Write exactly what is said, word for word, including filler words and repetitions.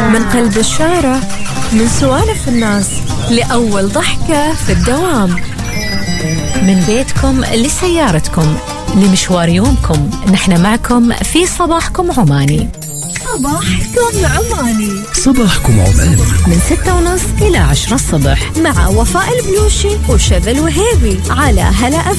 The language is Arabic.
من قلب الشارع، من سوالف الناس لأول ضحكة في الدوام، من بيتكم لسيارتكم لمشوار يومكم، نحن معكم في صباحكم عماني. صباحكم عماني، صباحكم عماني من ستة ونص إلى عشرة الصبح مع وفاء البلوشي وشذى الوهيبي على هلا.